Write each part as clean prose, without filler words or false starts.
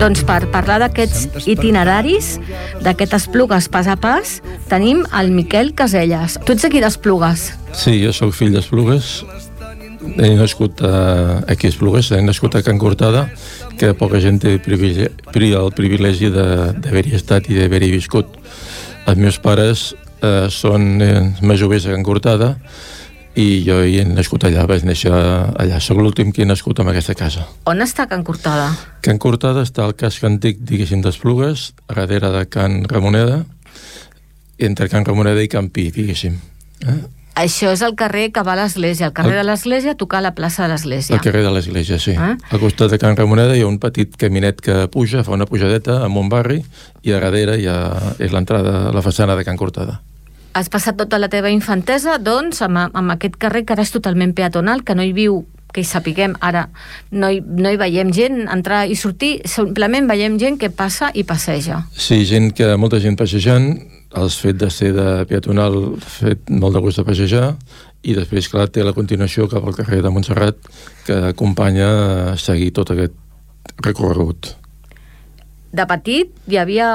Doncs per parlar d'aquests itineraris, d'aquest Esplugues pas a pas, tenim el Miquel Caselles. Tu ets aquí d'Esplugues? Sí, jo sóc fill d'Esplugues. He nascut aquí a Esplugues, he nascut a Can Cortada, que poca gent té el privilegi d'haver-hi estat i d'haver-hi viscut. Els meus pares són masovers a Can Cortada i jo hi he nascut allà, vaig néixer allà. Soc l'últim que he nascut en aquesta casa. On està Can Cortada? Can Cortada està al casc antic, diguéssim, d'Esplugues, a darrere de Can Ramoneda, entre Can Ramoneda i Can Pi, diguéssim. Això és el carrer que va a l'església. El carrer de l'església tocar la plaça de l'església. El carrer de l'església, sí. Al costat de Can Ramoneda hi ha un petit caminet que puja, fa una pujadeta amb un barri, i a darrere ja és l'entrada a la façana de Can Cortada. Has passat tota la teva infantesa, doncs, amb aquest carrer que ara és totalment peatonal, que no hi viu, que hi sapiguem, ara no hi veiem gent entrar i sortir, simplement veiem gent que passa i passeja. Sí, molta gent passejant. El fet de ser de peatonal ha fet molt de gust de passejar, i després, clar, té la continuació cap al carrer de Montserrat, que acompanya a seguir tot aquest recorregut. De petit hi havia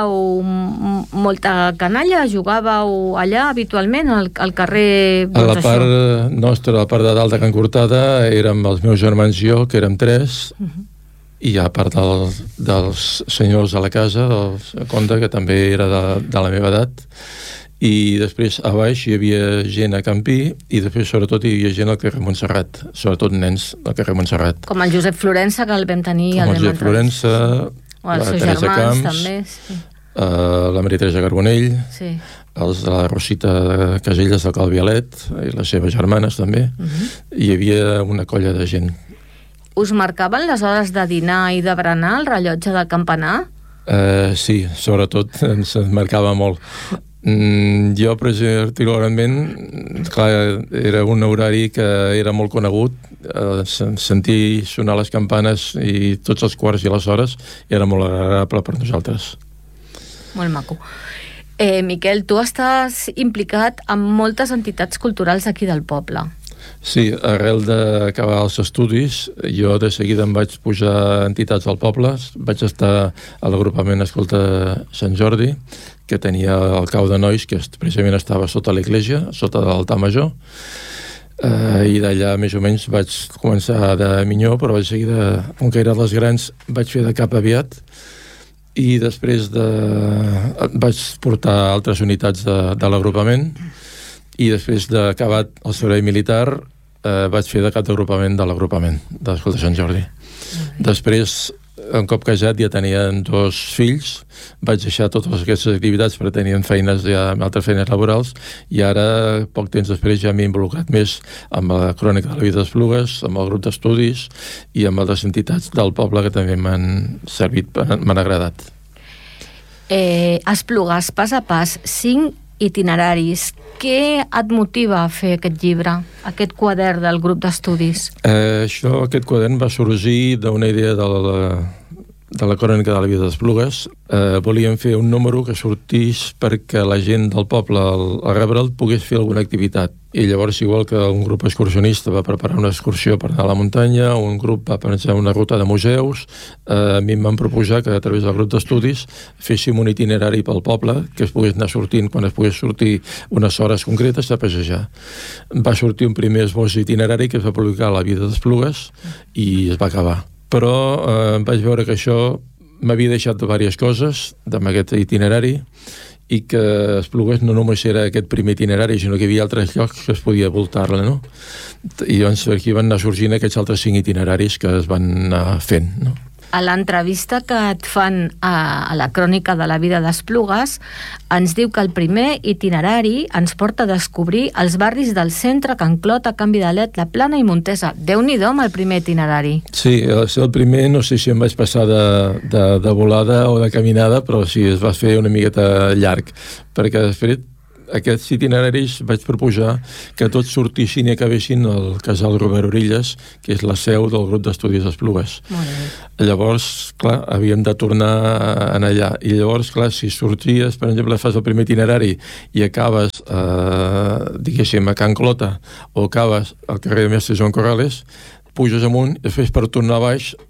molta canalla? Jugàveu allà habitualment, al carrer? A la part nostra, a la part de dalt de Can Cortada, érem els meus germans i jo, que érem 3, i a part dels senyors de la casa, del conde, que també era de la meva edat, i després a baix hi havia gent a Can Pi, i després sobretot hi havia gent al carrer Montserrat, sobretot nens al carrer Montserrat. Com el Josep Florença, que el vam tenir al Josep Florença, o els seus germans Camps, també, sí. La Maria Teresa Carbonell, sí. Els de la Rosita Caselles del Calvialet, i les seves germanes també. Hi havia una colla de gent. Us marcaven les hores de dinar i de berenar el rellotge del campanar? Sí, sobretot ens marcava molt. Jo, particularment, clar, era un horari que era molt conegut. Sentir sonar les campanes i tots els quarts i les hores era molt agradable per nosaltres. Molt maco. Miquel, tu estàs implicat en moltes entitats culturals aquí del poble. Sí, arrel d'acabar els estudis, jo de seguida em vaig pujar a entitats del poble. Vaig estar a l'agrupament Escolta Sant Jordi, que tenia el cau de nois, que precisament estava sota l'església, sota l'altar major, i d'allà més o menys vaig començar de minyó, però vaig seguida, com que eren les grans, vaig fer de cap aviat, i després vaig portar altres unitats de l'agrupament, i després d'acabat el servei militar vaig fer de cap d'agrupament de l'agrupament d'Escolta Sant Jordi. Després, un cop casat, ja tenien 2 fills, vaig deixar totes aquestes activitats perquè tenien feines ja, altres feines laborals, i ara, poc temps després, ja m'he involucrat més amb la crònica de la vida d'Esplugues, amb el grup d'estudis i amb altres entitats del poble que també m'han servit, m'han agradat. Esplugues, pas a pas, 5 itineraris. Què et motiva a fer aquest llibre, aquest quadern del grup d'estudis? Aquest quadern va sorgir d'una idea de la crònica de la vida d'Esplugues. Volíem fer un número que sortís perquè la gent del poble, al rebre'l, pogués fer alguna activitat. I llavors, igual que un grup excursionista va preparar una excursió per anar a la muntanya, un grup va pensar una ruta de museus, a mi em van proposar que a través del grup d'estudis féssim un itinerari pel poble, que es pogués anar sortint quan es pogués sortir unes hores concretes a passejar. Va sortir un primer esbós itinerari que es va publicar a la vida d'Esplugues i es va acabar. Però vaig veure que això m'havia deixat diverses coses amb aquest itinerari, i que Esplugues no només era aquest primer itinerari, sinó que hi havia altres llocs que es podia voltar-la, no? I doncs aquí van anar sorgint aquests altres 5 itineraris que es van anar fent, no? A l'entrevista que et fan a la crònica de la vida d'Esplugues, ens diu que el primer itinerari ens porta a descobrir els barris del centre, Can Clota, Can Vidalet, La Plana i Montesa. Déu-n'hi-do amb el primer itinerari. Sí, el primer no sé si em vaig passar de volada o de caminada, però sí, es va fer una miqueta llarg, perquè després aquests itineraris vaig proposar que tots sortissin i acabessin al casal Robert Orilles, que és la seu del grup d'estudis d'Esplugues. Llavors, clar, havíem de tornar allà. I llavors, clar, si sorties, per exemple, fas el primer itinerari i acabes, diguéssim, a Can Clota o acabes al carrer de Mestre Joan Corrales, puges amunt, després per tornar a baix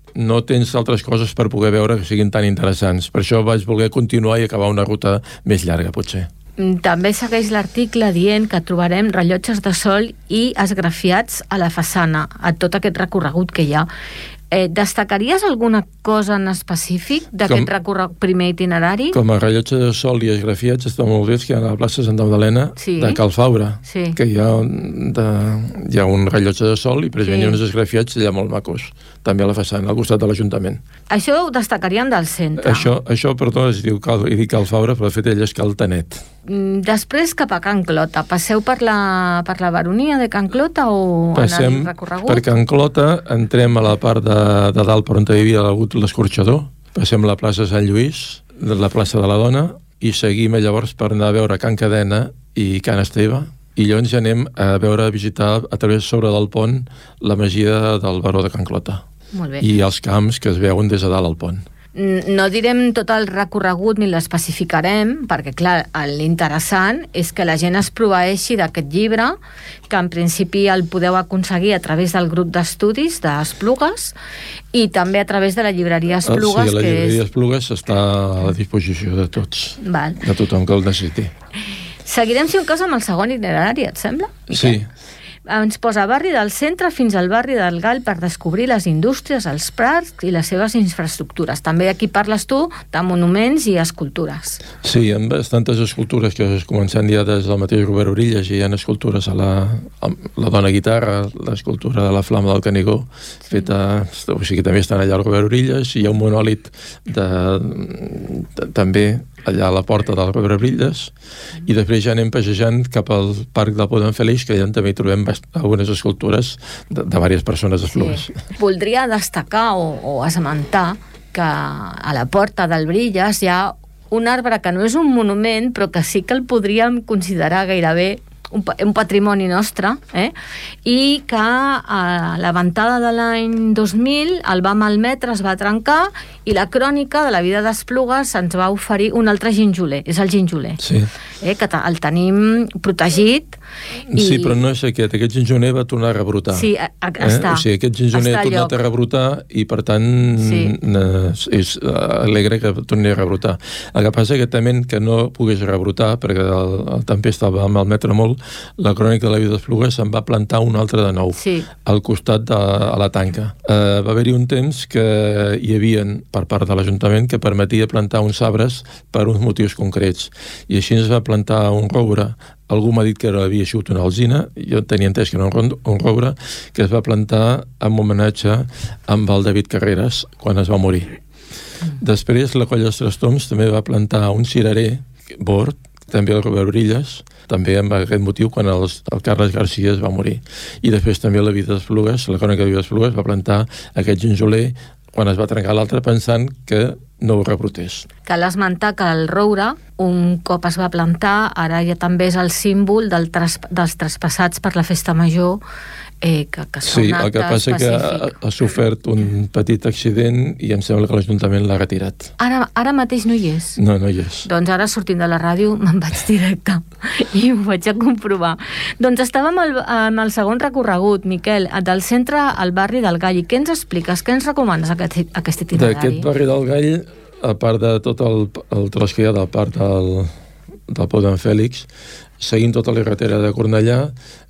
no tens altres coses per poder veure que siguin tan interessants. Per això vaig voler continuar i acabar una ruta més llarga, potser. També segueix l'article dient que trobarem rellotges de sol i esgrafiats a la façana, a tot aquest recorregut que hi ha. Destacaries alguna cosa en específic d'aquest recorregut primer itinerari? Com a rellotge de sol i esgrafiats està molt bé que hi ha a la plaça Santa Magdalena de Cal Faura, que hi ha un rellotge de sol i precisament hi ha uns esgrafiats allà molt macos, també a la façana, al costat de l'Ajuntament. Això ho destacaríem del centre. Això perdó, es diu Cal Faura, però de fet ell és Cal Tanet. Després cap a Can Clota. Passeu per la baronia de Can Clota o passem en el recorregut? Per Can Clota, entrem a la part de dalt per on hi havia hagut l'escorxador, passem la plaça Sant Lluís, la plaça de la Dona, i seguim llavors per anar a veure Can Cadena i Can Esteve, i llavors ja anem a visitar a través sobre del pont la masia del baró de Can Clota. Molt bé. I els camps que es veuen des de dalt al pont. No direm tot el recorregut ni l'especificarem, perquè clar, l'interessant és que la gent es proveeixi d'aquest llibre, que en principi el podeu aconseguir a través del grup d'estudis d'Esplugues i també a través de la llibreria Esplugues. Sí, la llibreria Esplugues està a la disposició de tots, de tothom que el necessiti. Seguirem, si un cas, amb el segon itinerari, et sembla? Sí. Ens posa barri del centre fins al barri del Gall per descobrir les indústries, els prats i les seves infraestructures. També aquí parles tu de monuments i escultures. Sí, hi ha bastantes escultures que es començant ja des del mateix Robert Orillas, i hi ha escultures a la dona guitarra, l'escultura de la flama del Canigó, feta, o sigui, també estan allà al Robert Orillas, i hi ha un monòlit també allà a la porta del Robert Orillas, i després ja anem passejant cap al Parc del Pou d'en Fèlix, que allà també trobem algunes escultures de diverses persones d'Esplugues. Sí. Voldria destacar o esmentar que a la porta del Brillas hi ha un arbre que no és un monument, però que sí que el podríem considerar gairebé un patrimoni nostre, i que a la ventada de l'any 2000 el va malmetre, es va trencar, i la crònica de la vida d'Esplugues ens va oferir un altre ginjoler, és el ginjoler, que el tenim protegit. Sí, però no és aquest ginjoler va tornar a rebrotar. Sí, està. O sigui, aquest ginjoler ha tornat a rebrotar i per tant és alegre que torni a rebrotar. El que passa que tement que no pogués rebrotar, perquè el tempesta va malmetre molt, la crònica de la vida d'Esplugues se'n va plantar un altre de nou, al costat a la tanca. Va haver-hi un temps que hi havia per part de l'Ajuntament que permetia plantar uns arbres per uns motius concrets, i així es va plantar un roure. Algú m'ha dit que havia sigut una alzina, jo tenia entès que era un roure, que es va plantar en homenatge amb el David Carreras quan es va morir. Després la Colla dels Tres Tombs també va plantar un cirerer bord, també el Robert Orillas, també amb aquest motiu quan el Carles Garcia es va morir. I després també la vida d'Esplugues, la crònica de vida d'Esplugues, va plantar aquest ginjoler quan es va trencar l'altre pensant que no ho rebrotés. Cal esmentar que el roure, un cop es va plantar, ara ja també és el símbol dels traspassats per la festa major, que són sí, el que passa que ha sofert un petit accident i em sembla que l'Ajuntament l'ha retirat. Ara mateix no hi és? No hi és. Doncs ara, sortint de la ràdio, me'n vaig directe i ho vaig a comprovar. Doncs estàvem en el segon recorregut, Miquel, del centre al barri del Gall. I què ens expliques? Què ens recomanes aquest itinerari? D'aquest barri del Gall, a part de tot el tros que hi ha del parc del Pou d'en Fèlix, seguint tota la carretera de Cornellà,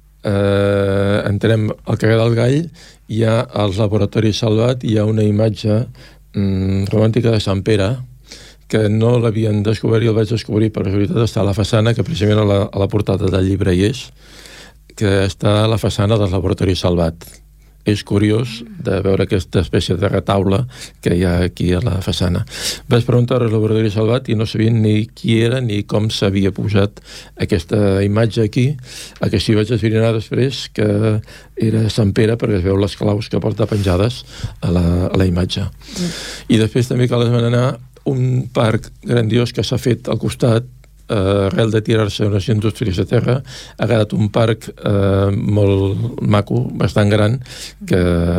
entrem al carrer del Gall, hi ha els laboratoris Salvat, hi ha una imatge romàntica de Sant Pere que no l'havien descobert i el vaig descobrir per casualitat, està a la façana, que precisament a la portada del llibre hi és, que està a la façana del laboratori Salvat. És curiós de veure aquesta espècie de retaule que hi ha aquí a la façana. Vaig preguntar al laboratori Salvat i no sabien ni qui era ni com s'havia posat aquesta imatge aquí. El que sí vaig esbrinar després que era Sant Pere, perquè es veu les claus que porta penjades a la imatge. I després també cal esmenar un parc grandiós que s'ha fet al costat, arrel de tirar-se unes indústries de terra, ha quedat un parc molt maco, bastant gran, que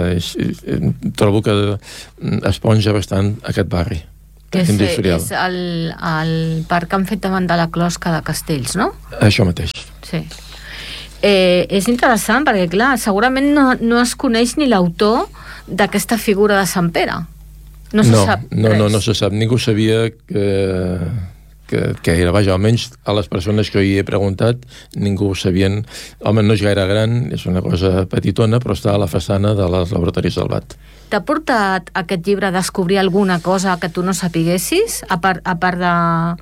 trobo que esponja bastant aquest barri industrial. És el parc que han fet davant de la closca de Castells, no? Això mateix. Sí. És interessant perquè, clar, segurament no es coneix ni l'autor d'aquesta figura de Sant Pere? No se sap res. No se sap. Ningú sabia que era, vaja, almenys a les persones que hi he preguntat, ningú ho sabien. Home, no és gaire gran, és una cosa petitona, però està a la façana de les laboratoris del BAT. T'ha portat aquest llibre a descobrir alguna cosa que tu no sapiguessis, a part de...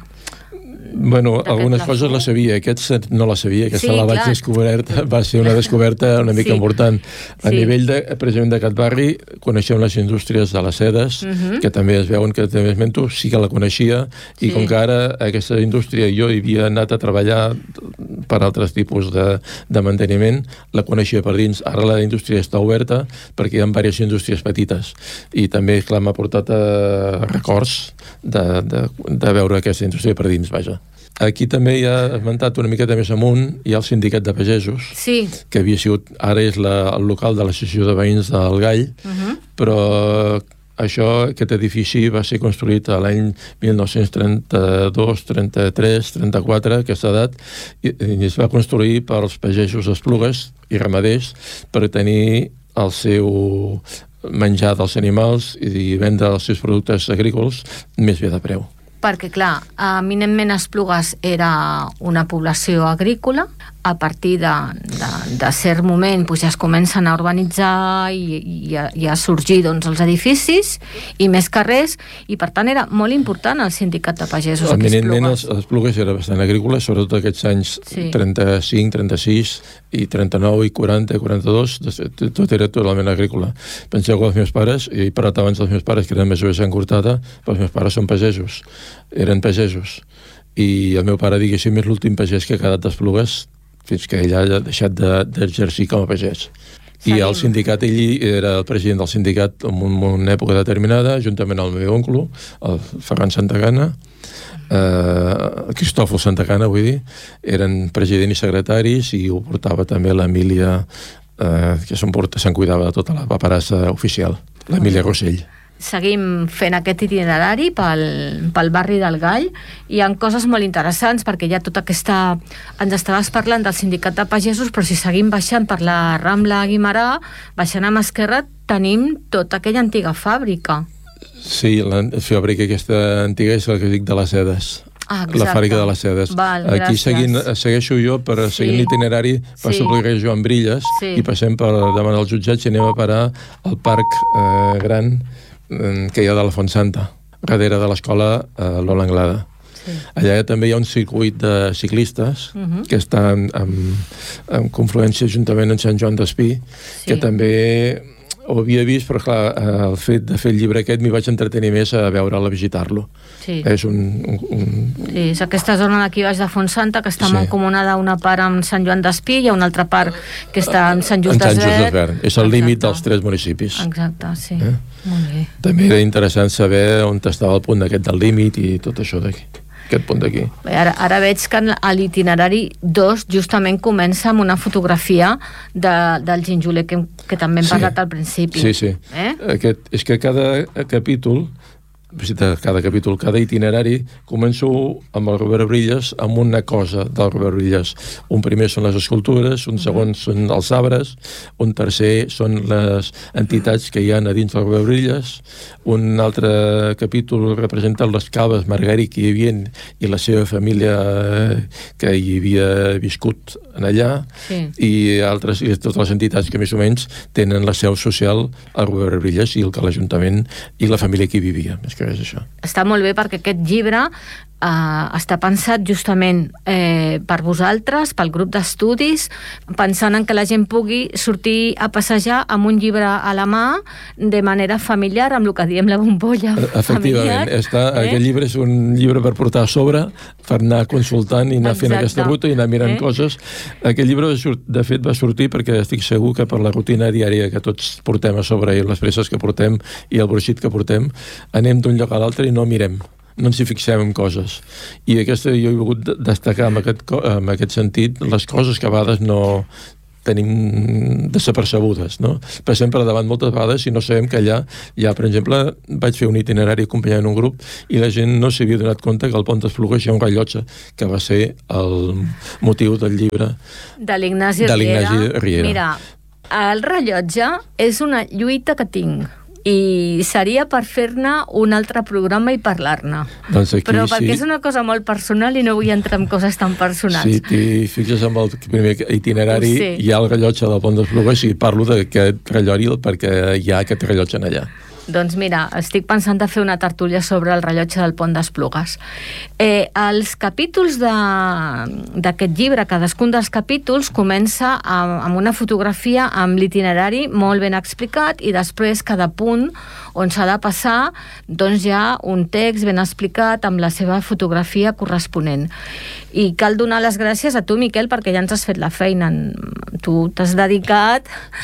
Bueno, algunes coses les sabia, aquest no la sabia, aquesta la vaig descobrir, va ser una descoberta una mica important. A nivell precisament d'aquest barri, coneixem les indústries de les sedes, que també es veuen que també esmento, sí que la coneixia, i com que ara aquesta indústria jo hi havia anat a treballar per altres tipus de manteniment, la coneixia per dins. Ara la indústria està oberta perquè hi ha diverses indústries petites, i també, clar, m'ha portat records de veure aquesta indústria per dins, vaja. Aquí també hi ha esmentat una miqueta més amunt, hi ha el sindicat de pagesos, que havia sigut, ara és el local de l'associació de veïns del Gall, però aquest edifici va ser construït a l'any 1932, 33, 34, aquesta edat, i es va construir pels pagesos d'Esplugues i ramaders per tenir el seu menjar dels animals i vendre els seus productes agrícoles més bé de preu. Perquè, clar, eminentment Esplugues era una població agrícola, a partir de cert moment ja es comencen a urbanitzar i a sorgir els edificis i més carrers, i per tant era molt important el sindicat de pagesos aquí a Esplugues. Eminentment Esplugues era bastant agrícola, sobretot aquests anys 35, 36 i 39 i 40 i 42, tot era totalment agrícola. Penseu que els meus pares, i he parlat abans dels meus pares que eren més o més encurtada, però els meus pares són pagesos, eren pagesos, i el meu pare, diguéssim, és l'últim pagès que ha quedat d'Esplugues fins que ell ha deixat d'exercir com a pagès. I el sindicat, ell era el president del sindicat en una època determinada, juntament amb el meu oncle, el Ferran Santagana, Cristòfol Santagana, vull dir, eren president i secretaris, i ho portava també l'Emília, que se'n cuidava de tota la paperassa oficial, l'Emília Rossell. Seguim fent aquest itinerari pel barri del Gall. Hi ha coses molt interessants, perquè hi ha tota aquesta... Ens estaves parlant del sindicat de pagesos, però si seguim baixant per la Rambla Guimerà, baixant a mà esquerra, tenim tota aquella antiga fàbrica. Sí, la fàbrica aquesta antiga és la que dic de les sedes. La fàbrica de les sedes. Aquí segueixo jo per seguir l'itinerari, passo pel Joan Brilles i passem per davant dels jutjats i anem a parar al parc gran que hi ha de la Fontsanta, darrere de l'escola Lola Anglada. Allà també hi ha un circuit de ciclistes que està en confluència juntament amb Sant Joan d'Espí, que també ho havia vist, però clar, el fet de fer el llibre aquest m'hi vaig entretenir més a veure'l, a visitar-lo. És és aquesta zona d'aquí baix de Fontsanta, que està mancomunada una part amb Sant Joan d'Espí i una altra part que està amb Sant Just Desvern. És el límit dels 3 municipis. Exacte, sí. Molt bé. També era interessant saber on estava el punt d'aquest del límit i tot això d'aquí. Aquest punt d'aquí. Ara veig que a l'itinerari 2 justament comença amb una fotografia del ginjoler que també hem parlat al principi. Sí. És que cada capítol, cada itinerari, començo amb el Robert Brilles, amb una cosa del Robert Brilles. Un primer són les escultures, un segon són els arbres, un tercer són les entitats que hi ha a dins del Robert Brilles, un altre capítol representa les caves Margari que hi havia i la seva família que hi havia viscut allà, i totes les entitats que més o menys tenen la seu social al Robert Brilles i l'Ajuntament i la família que hi vivia, més que res això. Està molt bé perquè aquest llibre està pensat justament per vosaltres, pel grup d'estudis, pensant en que la gent pugui sortir a passejar amb un llibre a la mà de manera familiar, amb el que diem la bombolla familiar. Efectivament, aquest llibre és un llibre per portar a sobre, per anar consultant i anar fent aquesta ruta i anar mirant coses. Aquest llibre, de fet, va sortir perquè estic segur que per la rutina diària que tots portem a sobre i les presses que portem i el bruixit que portem, anem d'un lloc a l'altre i no mirem, no ens hi fixem en coses. I jo he volgut destacar en aquest sentit les coses que a vegades no tenim desapercebudes, no? Passem per davant moltes vegades i no sabem que allà hi ha, per exemple, vaig fer un itinerari acompanyant un grup i la gent no s'havia donat compte que al pont d'Esplugues hi ha un rellotge, que va ser el motiu del llibre de l'Ignasi Riera. Mira, El rellotge és una lluita que tinc i seria per fer-ne un altre programa i parlar-ne. Doncs aquí, però perquè és una cosa molt personal i no vull entrar en coses tan personals. Sí, t'hi fixes amb el primer itinerari, hi ha el rellotge del Pont d'Esplugues i parlo d'aquest rellotge perquè hi ha aquest rellotge allà. Doncs mira, estic pensant de fer una tertúlia sobre el rellotge del Pont d'Esplugues. Els capítols d'aquest llibre, cadascun dels capítols, comença amb una fotografia amb l'itinerari molt ben explicat i després cada punt on s'ha de passar, doncs hi ha un text ben explicat amb la seva fotografia corresponent. I cal donar les gràcies a tu, Miquel, perquè ja ens has fet la feina. Tu t'has dedicat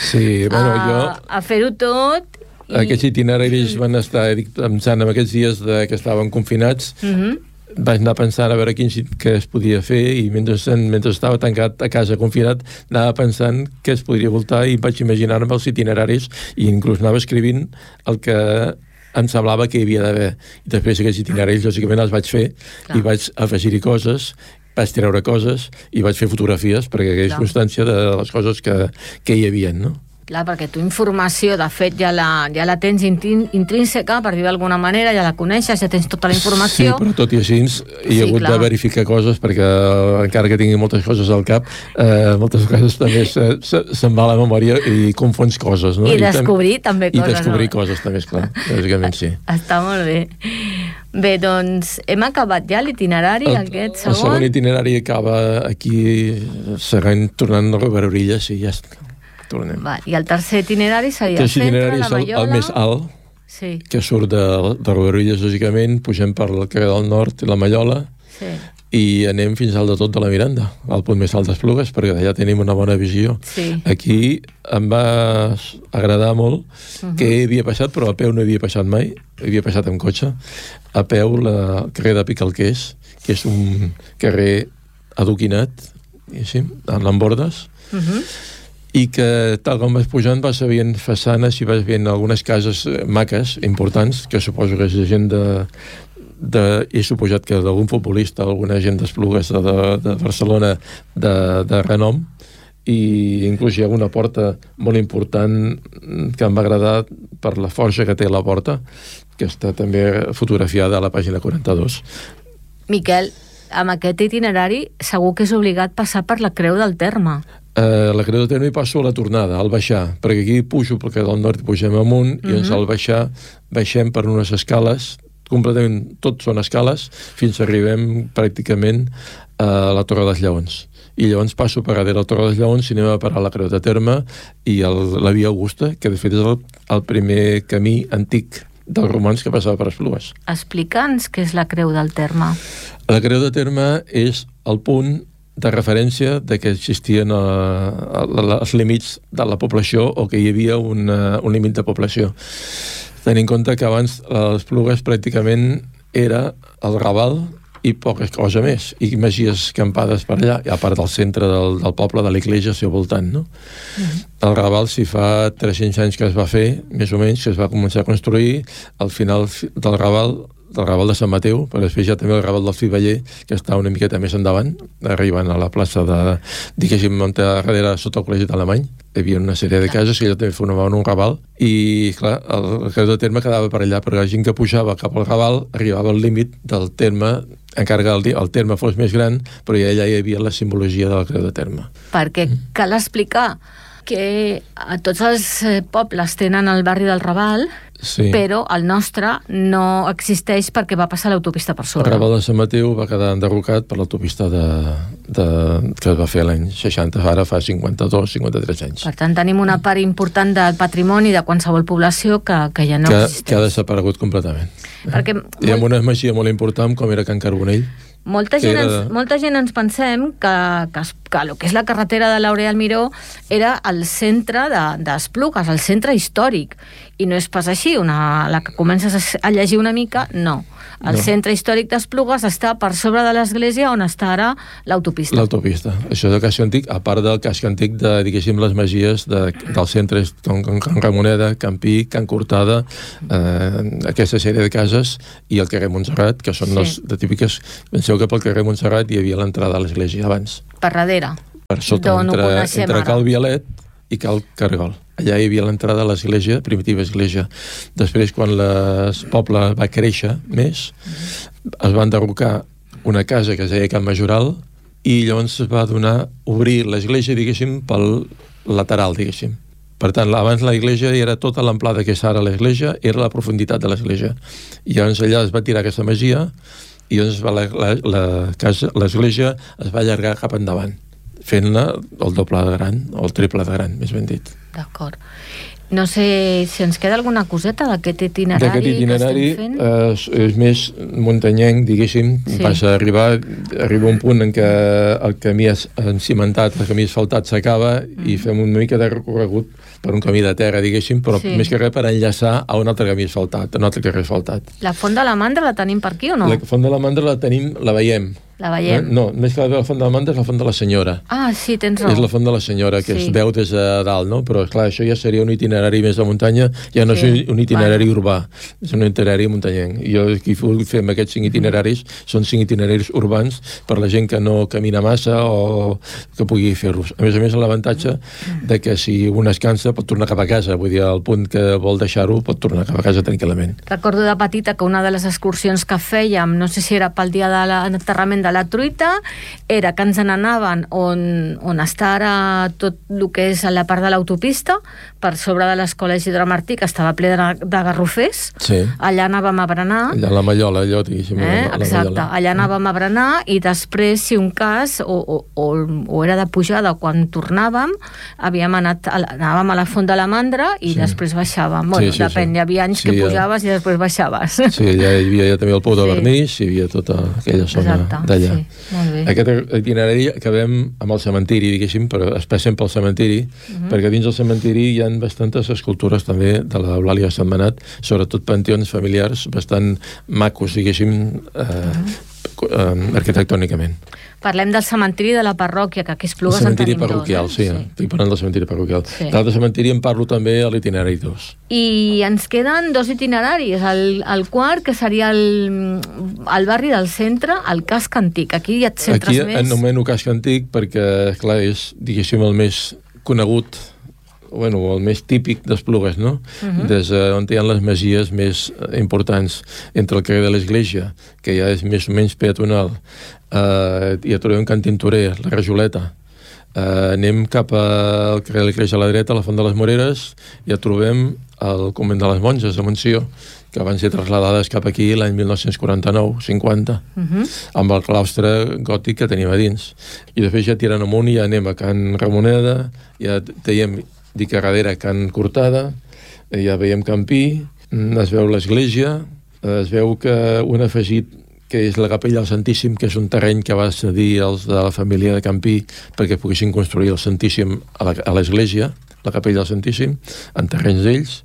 a fer-ho tot. Aquests itineraris van estar pensant en aquests dies que estaven confinats. Vaig anar pensant a veure què es podia fer i mentre estava tancat a casa confinat anava pensant què es podria voltar i vaig imaginar-me els itineraris i inclús anava escrivint el que em semblava que hi havia d'haver. I després aquests itineraris lògicament els vaig fer i vaig afegir-hi coses, vaig treure coses i vaig fer fotografies perquè hi hagués constància de les coses que hi havia, no? Clar, perquè tu informació, de fet, ja la tens intrínseca, per dir d'alguna manera, ja la coneixes, ja tens tota la informació. Sí, però tot i així he hagut de verificar coses, perquè encara que tingui moltes coses al cap, moltes vegades també se'n va la memòria i confons coses, no? I descobrir també coses. I descobrir coses també, esclar, lògicament sí. Està molt bé. Bé, doncs hem acabat ja l'itinerari, aquest segon. El segon itinerari acaba aquí, seguint tornant a Riudebitlles i ja està. I el tercer itinerari seria el centre, la Mallola. El més alt, que surt de Riudebitlles, lògicament, pugem per el carrer del Nord i la Mallola, i anem fins al de tot de la Miranda, al punt més alt d'Esplugues, perquè allà tenim una bona visió. Aquí em va agradar molt que havia passat, però a peu no havia passat mai, havia passat amb cotxe, a peu el carrer de Picalquers, que és un carrer adoquinat, amb lambordes, i que tal com vas pujant vas veient façanes i vas veient algunes cases maques, importants, que suposo que és gent he suposat que d'algun futbolista, alguna gent d'Esplugues de Barcelona de renom, i inclús hi ha una porta molt important que em va agradar per la forja que té la porta, que està també fotografiada a la pàgina 42. Miquel, amb aquest itinerari segur que és obligat passar per la Creu del Terme. La Creu del Terme hi passo a la tornada, al baixar, perquè aquí pujo pel carrer del Nord i pugem amunt, i doncs al baixar baixem per unes escales, completament tot són escales, fins que arribem pràcticament a la Torre dels Lleons. I llavors passo per darrere la Torre dels Lleons i anem a parar la Creu de Terme i la Via Augusta, que de fet és el primer camí antic dels romans que passava per Esplugues. Explica'ns què és la Creu del Terme. La Creu de Terme és el punt de referència de que existien els límits de la població o que hi havia un límit de població. Tenint en compte que abans les Esplugues pràcticament era el Raval i poca cosa més, i masies campades per allà, a part del centre del poble, de l'església, al seu voltant, no? El Raval, si fa 300 anys que es va fer, més o menys, que es va començar a construir, al final del Raval de Sant Mateu, però després ja també el Raval del Civaller, que està una miqueta més endavant, arribant a la plaça diguéssim, darrere sota el col·legi d'Alemany. Hi havia una sèrie de cases que ja també formaven un Raval, i clar, el Creu de Terme quedava per allà, però la gent que pujava cap al Raval arribava al límit del terme, encara que el terme fos més gran, però ja allà hi havia la simbologia del Creu de Terme. Perquè cal explicar que tots els pobles tenen el barri del Raval, però el nostre no existeix perquè va passar l'autopista per sobre. El Raval de Sant Mateu va quedar enderrocat per l'autopista que es va fer l'any 60, ara fa 52-53 anys. Per tant, tenim una part important del patrimoni de qualsevol població que ja no existeix. Que ha desaparegut completament. Hi ha una masia molt important com era Can Carbonell. Molta gent ens pensem que el que és la carretera de l'Aureal Miró era el centre d'Esplugues, el centre històric, i no és pas així. La que comences a llegir una mica, no. El centre històric d'Esplugues està per sobre de l'església on està ara l'autopista. L'autopista. Això és el casc antic, a part del casc antic de, diguéssim, les masies del centre, com Can Ramoneda, Can Pi, Can Cortada, aquesta sèrie de cases, i el carrer Montserrat, que són les típiques. Penseu que pel carrer Montserrat hi havia l'entrada a l'església abans. Per darrere. Per sota, entre Cal Vialet i Cal Cargol. Allà hi havia l'entrada a l'església, primitiva església. Després, quan el poble va créixer més, es va enderrocar una casa que es deia Can Majoral i llavors es va obrir l'església, diguéssim, pel lateral, diguéssim. Per tant, abans l'església era tota l'amplada que és ara l'església, era la profunditat de l'església. I llavors allà es va tirar aquesta masia i llavors l'església es va allargar cap endavant, fent-la el doble de gran, o el triple de gran, més ben dit. D'acord. No sé si ens queda alguna coseta d'aquest itinerari que estem fent. És més muntanyenc, diguéssim. Sí. Arriba un punt en què el camí encimentat, el camí asfaltat s'acaba i fem una mica de recorregut per un camí de terra, diguéssim, però més que res per enllaçar a un altre camí asfaltat, a un altre carrer asfaltat. La Font de la Mandra la tenim per aquí o no? La Font de la Mandra la veiem. La veiem? No, més que la Font de la Mandra és la Font de la Senyora. Ah, sí, tens raó. És la Font de la Senyora, que es veu des de dalt, no? Però, esclar, això ja seria un itinerari més de muntanya, ja no és un itinerari urbà, és un itinerari muntanyenc. Jo aquí vull fer amb aquests 5 itineraris, són 5 itineraris urbans per la gent que no camina massa o que pugui fer-los. A més, l'avantatge de que si un es cansa pot tornar cap a casa, vull dir, al punt que vol deixar-ho pot tornar cap a casa tranquil·lament. Recordo de petita que una de les excursions que fèiem, no sé si era pel dia de l'enterrament de la truita, era que ens n'anaven on està ara tot el que és a la part de l'autopista, per sobre de l'escola Isidre Martí, que estava ple de garrofers. Sí. Allà anàvem a berenar. Allà a la Mallola, allò, diguéssim. Exacte, allà anàvem a berenar i després, si un cas, o era de pujada quan tornàvem, anàvem a la Font de la Mandra i després baixàvem. Bueno, depèn, hi havia anys que pujaves i després baixaves. Sí, hi havia també el Pou de Vernís, hi havia tota aquella zona d'allà. Aquest itinerari acabem amb el cementiri, diguéssim, però es passem pel cementiri, perquè dins del cementiri hi ha bastantes escultures també de l'Eulàlia Sentmenat, sobretot panteons familiars bastant macos, diguéssim, arquitectònicament. Parlem del cementiri de la parròquia, que aquí a Esplugues en tenim dos. Estic parlant del cementiri parroquial. L'altre cementiri en parlo també a l'itinerari 2. I ens queden 2 itineraris. El quart, que seria el barri del centre, el casc antic. Aquí hi ha centres més... Aquí anomeno casc antic perquè, clar, és, diguéssim, el més conegut, el més típic d'Esplugues, no? Des on hi ha les masies més importants, entre el carrer de l'Església, que ja és més o menys peatonal, ja trobem Can Tintorer, la Rajoleta, anem cap al carrer de l'Església a la dreta, a la Font de les Moreres, ja trobem el convent de les Monges, de Montsió, que van ser traslladades cap aquí l'any 1949-50, amb el claustre gòtic que tenim a dins. I després ja tirant amunt i ja anem a Can Ramoneda, ja dèiem dic a darrere Can Cortada, ja veiem Campí, es veu l'església, es veu que un afegit que és la capella del Santíssim, que és un terreny que va cedir els de la família de Campí perquè poguessin construir el Santíssim a l'església, la capella del Santíssim, en terrenys d'ells.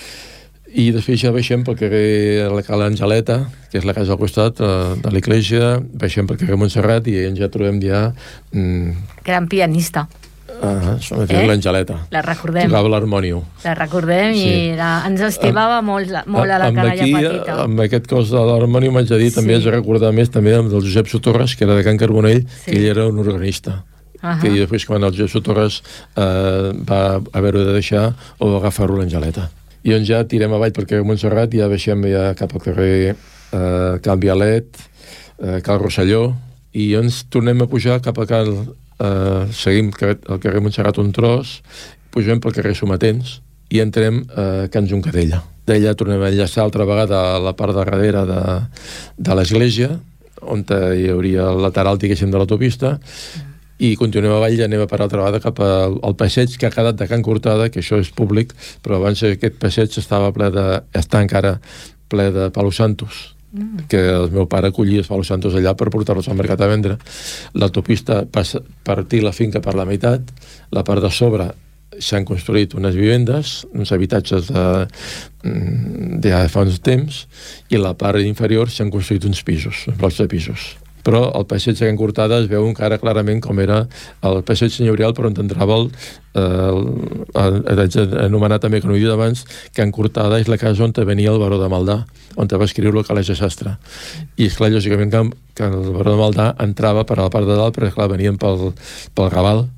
I després ja baixem pel carrer la Cala Angeleta, que és la casa al costat de l'església, baixem pel carrer Montserrat i ja trobem ja... Gran pianista. L'Angeleta. La recordem. Tocava l'harmònium. La recordem i ens estimava molt a la canalla petita. Amb aquest cos de l'harmònium haig de dir, també haig de recordar més també amb el Josep Sotorres, que era de Can Carbonell, que ell era un organista. Que després quan el Josep Sotorres va haver-ho de deixar o va agafar-ho l'Angeleta. I on ja tirem avall per carrer Montserrat, ja baixem ja cap al carrer Can Vialet, Cal Rosselló, i ens tornem a pujar cap a Cal... seguim el carrer Montserrat un tros, pugem pel carrer Somatens i entrem a Can Juncadella. D'allà tornem a enllaçar altra vegada a la part de darrere de l'església, on hi hauria el lateral, diguéssim, de l'autopista, i continuem avall i anem a parar altra vegada cap al passeig que ha quedat de Can Cortada, que això és públic, però abans aquest passeig està encara ple de Palo Santos, que el meu pare collia els Palo Santos allà per portar-los al mercat a vendre. L'autopista passa partir la finca per la meitat, la part de sobre s'han construït unes vivendes, uns habitatges de fa uns temps, i la part inferior s'han construït uns pisos, uns blocs de pisos. Però el passeig de Can Cortada es veu encara clarament com era el passeig senyorial per on entrava anomenat també, que no he dit abans, Can Cortada és la casa on venia el baró de Maldà, on va escriure el Calés de Sastre. I és clar, lògicament, que el baró de Maldà entrava per a la part de dalt, perquè clar, venien pel Raval,